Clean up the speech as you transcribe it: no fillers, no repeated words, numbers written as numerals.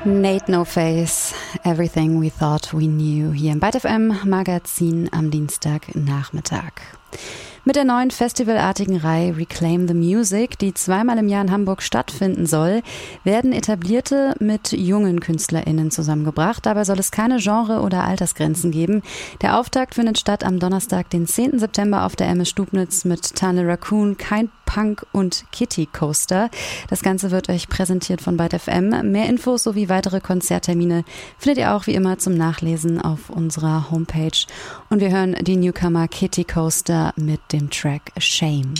Nate No Face, Everything We Thought We Knew, hier im Byte FM Magazin am Dienstagnachmittag. Mit der neuen festivalartigen Reihe Reclaim the Music, die zweimal im Jahr in Hamburg stattfinden soll, werden Etablierte mit jungen KünstlerInnen zusammengebracht. Dabei soll es keine Genre- oder Altersgrenzen geben. Der Auftakt findet statt am Donnerstag, den 10. September auf der MS Stubnitz mit Tane Raccoon, Kind Punk und Kitty Coaster. Das Ganze wird euch präsentiert von Byte FM. Mehr Infos sowie weitere Konzerttermine findet ihr auch wie immer zum Nachlesen auf unserer Homepage. Und wir hören die Newcomer Kitty Coaster mit dem Track Shame.